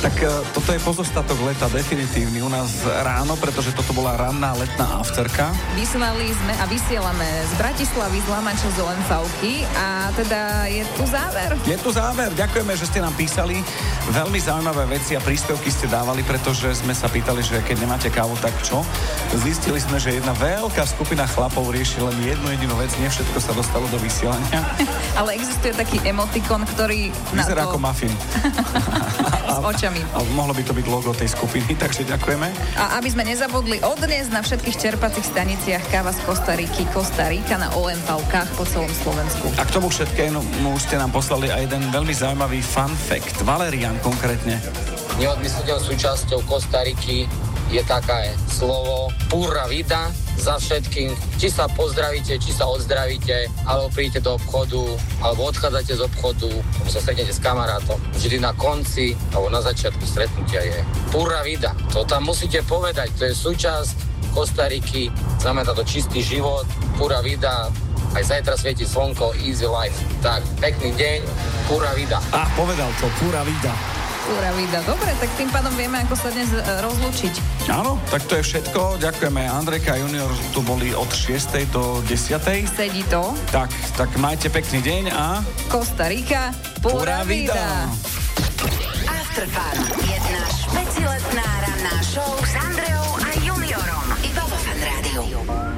Tak toto je pozostatok leta definitívny u nás ráno, pretože toto bola ranná letná afterka. Vysielali sme a vysielame z Bratislavy, z Lamača, z OMV-ky a teda je tu záver. Je tu záver, ďakujeme, že ste nám písali. Veľmi zaujímavé veci a príspevky ste dávali, pretože sme sa pýtali, že keď nemáte kávu, tak čo? Zistili sme, že jedna veľká skupina chlapov rieši len jednu jedinú vec, nie všetko sa dostalo do vysielania. Ale existuje taký emotikon, ktorý vyzerá ako muffin. S očami. A mohlo by to byť logo tej skupiny, takže ďakujeme. A aby sme nezabudli, odnes na všetkých čerpacích staniciach káva z Kostariky, Kostarika na OMV-kách po celom Slovensku. A k tomu všetkému už ste nám poslali aj jeden veľmi zaujímavý fun fact. Valerian konkrétne. Neodmysliteľnou súčasťou Kostariky je také slovo pura vida za všetkým. Či sa pozdravíte, či sa odzdravíte, alebo príjete do obchodu, alebo odchádzate z obchodu, alebo sa stretnete s kamarátom. Vždy na konci, alebo na začiatku stretnutia je pura vida. To tam musíte povedať, to je súčasť Kostariky, znamená to čistý život, pura vida. Aj zajtra svieti slnko, easy life. Tak, pekný deň, pura vida. Povedal to, pura vida. Pura vida. Dobre, tak tým pádom vieme, ako sa dnes rozlúčiť. Áno, tak to je všetko. Ďakujeme. Andrejka Junior tu boli od 6. do 10. Sedí to. Tak majte pekný deň a... Kostarika, pura vida. Afterfun. Jedna špeciletná ranná show s Andreou a Juniorom. Iba vo Fan Rádiu.